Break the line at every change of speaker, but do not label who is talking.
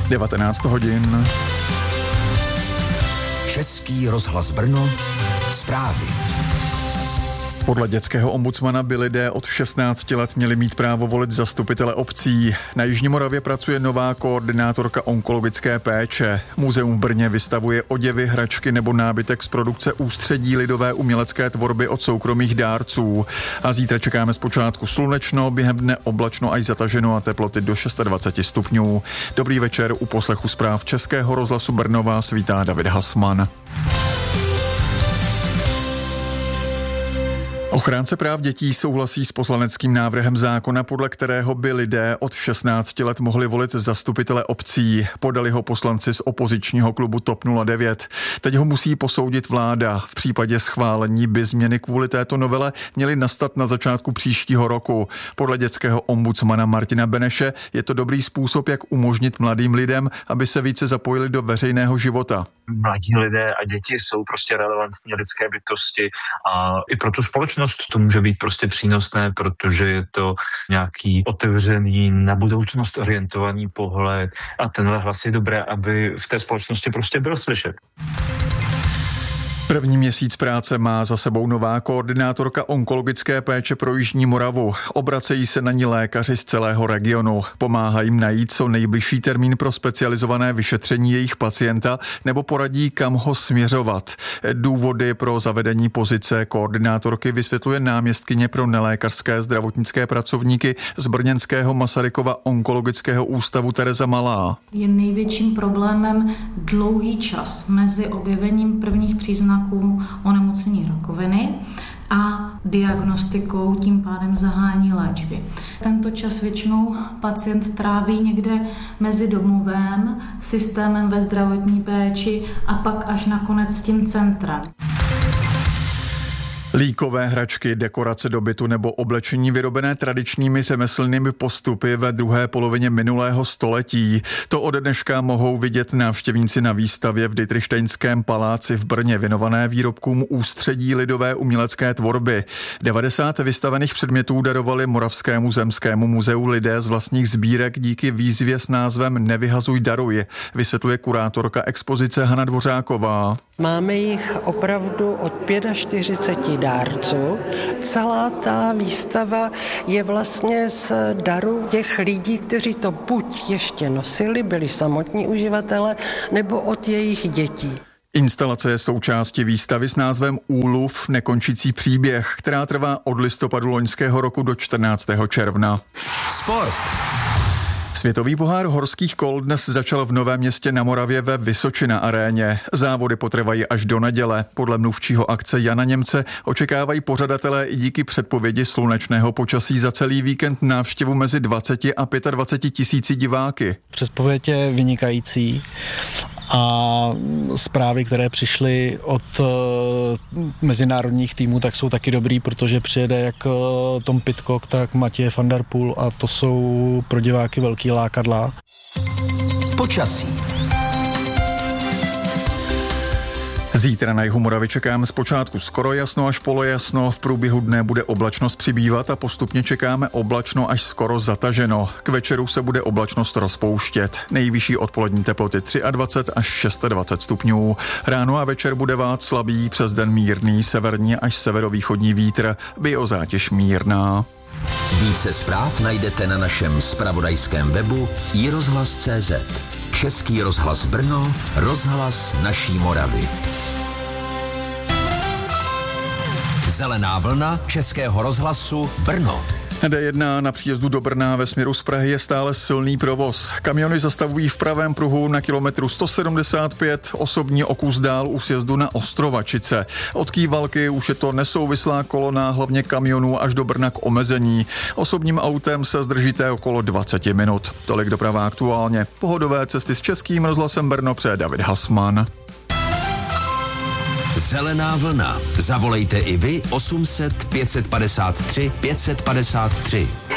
19 hodin.
Český rozhlas Brno, zprávy.
Podle dětského ombudsmana by lidé od 16 let měli mít právo volit zastupitele obcí. Na Jižní Moravě pracuje nová koordinátorka onkologické péče. Muzeum v Brně vystavuje oděvy, hračky nebo nábytek z produkce Ústředí lidové umělecké tvorby od soukromých dárců. A zítra čekáme zpočátku slunečno, během dne oblačno až zataženo a teploty do 26 stupňů. Dobrý večer, u poslechu zpráv Českého rozhlasu Brno vás vítá David Hasman. Ochránce práv dětí souhlasí s poslaneckým návrhem zákona, podle kterého by lidé od 16 let mohli volit zastupitele obcí. Podali ho poslanci z opozičního klubu TOP 09. Teď ho musí posoudit vláda. V případě schválení by změny kvůli této novele měly nastat na začátku příštího roku. Podle dětského ombudsmana Martina Beneše je to dobrý způsob, jak umožnit mladým lidem, aby se více zapojili do veřejného života.
Mladí lidé a děti jsou prostě relevantní lidské bytosti a i pro tu společnost to může být prostě přínosné, protože je to nějaký otevřený, na budoucnost orientovaný pohled a tenhle hlas je dobré, aby v té společnosti prostě byl slyšet.
První měsíc práce má za sebou nová koordinátorka onkologické péče pro Jižní Moravu. Obracejí se na ní lékaři z celého regionu. Pomáhají jim najít co nejbližší termín pro specializované vyšetření jejich pacienta nebo poradí, kam ho směřovat. Důvody pro zavedení pozice koordinátorky vysvětluje náměstkyně pro nelékařské zdravotnické pracovníky z brněnského Masarykova onkologického ústavu Tereza Malá.
Je největším problémem dlouhý čas mezi objevením prvních příznaků onemocnění rakoviny a diagnostikou, tím pádem zahání léčby. Tento čas většinou pacient tráví někde mezi domovem, systémem ve zdravotní péči a pak až nakonec tím centrem.
Líkové hračky, dekorace do bytu nebo oblečení vyrobené tradičními řemeslnými postupy ve druhé polovině minulého století. To ode dneška mohou vidět návštěvníci na výstavě v Dietrichsteinském paláci v Brně věnované výrobkům Ústředí lidové umělecké tvorby. 90 vystavených předmětů darovali Moravskému zemskému muzeu lidé z vlastních sbírek díky výzvě s názvem Nevyhazuj, daruj, vysvětluje kurátorka expozice Hana Dvořáková.
Máme jich opravdu od 45 dárců. Celá ta výstava je vlastně z daru těch lidí, kteří to buď ještě nosili, byli samotní uživatelé, nebo od jejich dětí.
Instalace je součástí výstavy s názvem Úluv, nekončící příběh, která trvá od listopadu loňského roku do 14. června.
Sport.
Světový pohár horských kol dnes začal v Novém Městě na Moravě ve Vysočina aréně. Závody potrvají až do neděle. Podle mluvčího akce Jana Němce očekávají pořadatelé i díky předpovědi slunečného počasí za celý víkend návštěvu mezi 20 a 25 tisíci diváky.
Předpověď je vynikající a zprávy, které přišly od mezinárodních týmů, tak jsou taky dobrý, protože přijede jak Tom Pidcock, tak Matěj van der Poel a to jsou pro diváky velký lákadla.
Počasí.
Zítra na jihu Moravy čekáme zpočátku skoro jasno až polojasno, v průběhu dne bude oblačnost přibývat a postupně čekáme oblačno až skoro zataženo. K večeru se bude oblačnost rozpouštět. Nejvyšší odpolední teploty 23 až 26 stupňů. Ráno a večer bude vát slabý, přes den mírný severní až severovýchodní vítr, biozátěž mírná.
Více zpráv najdete na našem zpravodajském webu iRozhlas.cz. Český rozhlas Brno, rozhlas naší Moravy. Zelená vlna Českého rozhlasu Brno.
D1 na příjezdu do Brna ve směru z Prahy je stále silný provoz. Kamiony zastavují v pravém pruhu na kilometru 175, osobní o kus dál u sjezdu na Ostrovačice. Od Kývalky už je to nesouvislá kolona, hlavně kamionů až do Brna k omezení. Osobním autem se zdržíte okolo 20 minut. Tolik doprava aktuálně. Pohodové cesty s Českým rozhlasem Brno přeje David Hasman.
Zelená vlna. Zavolejte i vy 800 553 553.